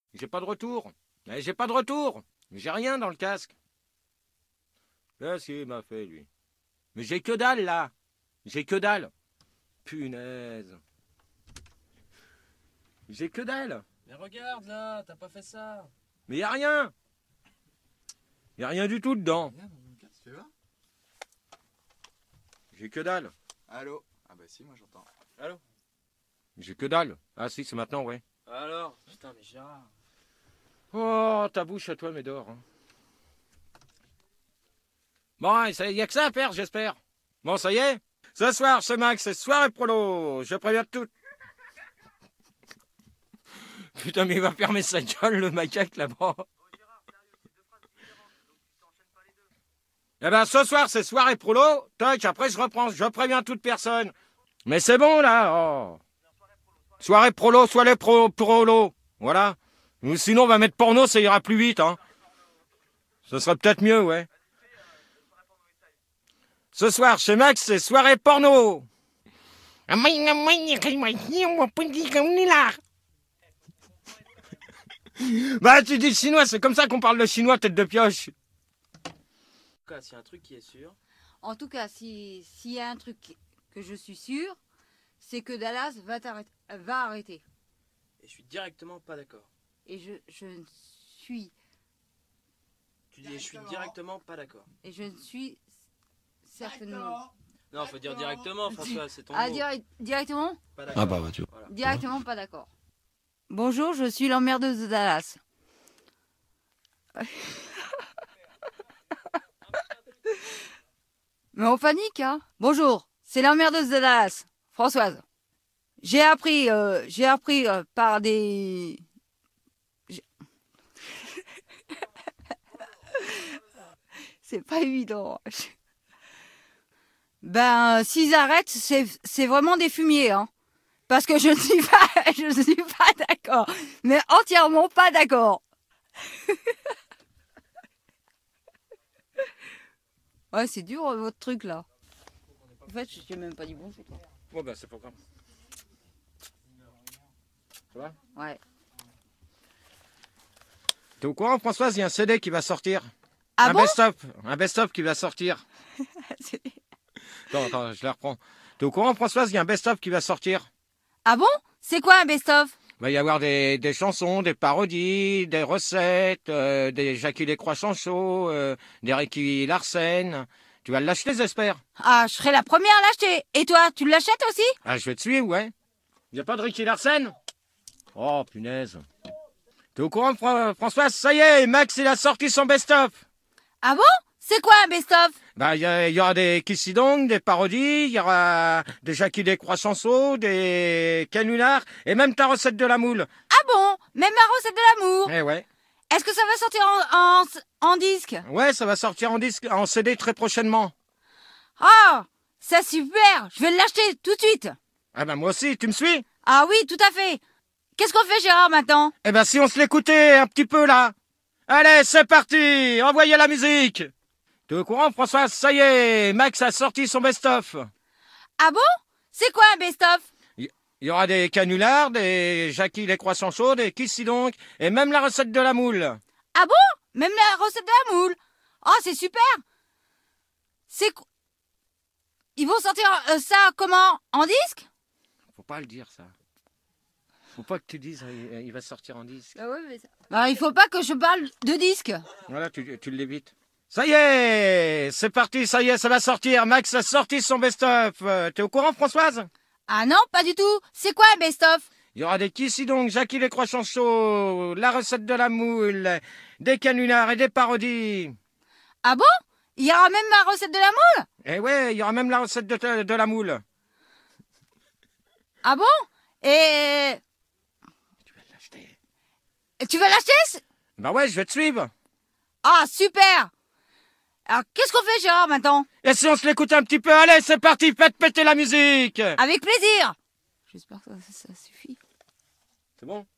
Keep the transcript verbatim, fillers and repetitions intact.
J'ai pas de retour. Mais j'ai pas de retour. J'ai rien dans le casque. Là, si, il m'a fait, lui. Mais j'ai que dalle, là. J'ai que dalle. Punaise. J'ai que dalle. Mais regarde, là, t'as pas fait ça. Mais y a rien. Y a rien du tout dedans. J'ai que dalle. Allô? Ah bah si, moi j'entends. Allô? J'ai que dalle. Ah si, c'est maintenant, ouais. Alors? Putain, mais Gérard. Oh, ta bouche à toi, Médor. Hein. Bon, il n'y a que ça à faire, j'espère. Bon, ça y est. Ce soir, ce Max, c'est soirée prolo. Je préviens tout. Putain, mais il va fermer sa gueule, le macaque, là-bas. Eh ben, ce soir, c'est soirée prolo. Toc, après, je reprends. Je préviens toute personne. Mais c'est bon, là. Oh. Soirée prolo, soirée pro, prolo. Voilà. Ou sinon, on va mettre porno, ça ira plus vite. Hein. Ce serait peut-être mieux, ouais. Ce soir, chez Max, c'est soirée porno. Bah, tu dis chinois, c'est comme ça qu'on parle le chinois, tête de pioche. En tout cas, s'il y a un truc qui est sûr. En tout cas, si- s'il y a un truc que je suis sûr, c'est que Dallas va, t'arrêter- va arrêter. Et je suis directement pas d'accord. Et je, je ne suis... Tu dis, je suis directement pas d'accord. Et je ne suis certainement... Non, faut dire directement, François, c'est ton Ah, mot. dire- directement Pas d'accord. Ah bah, bah tu vois. Voilà. Directement pas d'accord. Bonjour, je suis l'emmerdeuse de Dallas. Mais on panique, hein. Bonjour, c'est l'emmerdeuse de Dallas, Françoise. J'ai appris, euh, j'ai appris euh, par des... j'ai- C'est pas évident. Ben, euh, s'ils arrêtent, c'est c'est vraiment des fumiers, hein. Parce que je ne suis pas, je ne suis pas d'accord. Mais entièrement pas d'accord. Ouais, c'est dur, euh, votre truc, là. En fait, je t'ai même pas dit bonjour, toi. Bon, bah, c'est pas grave. Ça va? Ouais. T'es au courant, Françoise, il y a un C D qui va sortir. Ah un bon? best-of. Un best-of qui va sortir. C'est- Attends, attends, je la reprends. T'es au courant, Françoise, il y a un best-of qui va sortir. Ah bon? C'est quoi un best-of? Il va y avoir des, des chansons, des parodies, des recettes, euh, des Jackie Descroix Chanchot, euh, des Ricky Larsen. Tu vas l'acheter, j'espère. Ah, je serai la première à l'acheter. Et toi, tu l'achètes aussi? Ah, je vais te suivre, ouais. Y a pas de Ricky Larsen? Oh, punaise. T'es au courant, Fra- Françoise? Ça y est, Max, il a sorti son best-of. Ah bon? C'est quoi un best-of? Bah, il y, a- y aura des Kissy Dong, des parodies, il y aura des Jackie Descroix Chanceau, des canulars, et même ta recette de la moule. Ah bon? Même ma recette de l'amour? Eh ouais. Est-ce que ça va sortir en, en, en disque? Ouais, ça va sortir en disque, en C D très prochainement. Ah, c'est super. Je vais l'acheter tout de suite. Ah bah, moi aussi, tu me suis? Ah oui, tout à fait. Qu'est-ce qu'on fait, Gérard, maintenant? Eh ben, si on se l'écoutait un petit peu, là. Allez, c'est parti. Envoyez la musique. T'es au courant, Françoise? Ça y est, Max a sorti son best-of. Ah bon? C'est quoi un best-of? Il y aura des canulars, des Jackie les croissants chauds, des Kissy donc, et même la recette de la moule. Ah bon? Même la recette de la moule? Ah, c'est super. C'est quoi? Ils vont sortir euh, ça comment? En disque? Faut pas le dire, ça. Faut pas que tu dises, il il va sortir en disque. Ah ouais, mais ça... Bah, il faut pas que je parle de disque. Voilà, tu, tu l'évites. Ça y est, c'est parti, ça y est, ça va sortir. Max a sorti son best-of. Euh, T'es au courant, Françoise? Ah non, pas du tout. C'est quoi un best-of? Il y aura des Kissy donc, Jackie les croissants chauds, la recette de la moule, des canulars et des parodies. Ah bon? Il y aura même ma recette de la moule? Eh ouais, il y aura même la recette de, ta- de la moule. Ah bon? Et... Tu vas l'acheter. et tu vas l'acheter? Bah ouais, je vais te suivre. Ah, super. Alors, qu'est-ce qu'on fait, Gérard, maintenant? Et si on se l'écoute un petit peu, allez, c'est parti, faites péter la musique. Avec plaisir. J'espère que ça, ça suffit. C'est bon?